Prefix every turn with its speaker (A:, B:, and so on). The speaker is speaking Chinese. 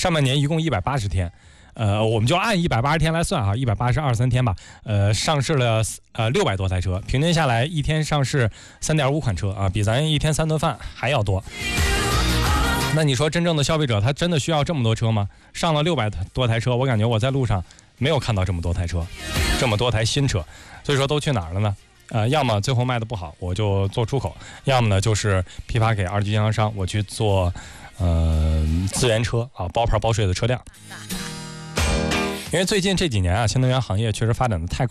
A: 上半年一共180天。我们就按180天来算啊，183天吧。上市了600多台车，平均下来一天上市3.5款车啊，比咱一天3顿饭还要多。那你说真正的消费者他真的需要这么多车吗？上了600多台车，我感觉我在路上没有看到这么多台车，这么多台新车，所以说都去哪儿了呢？要么最后卖的不好，我就做出口；要么呢就是批发给二级经销商，我去做资源车啊，包牌包税的车辆。因为最近这几年啊，新能源行业确实发展的太快。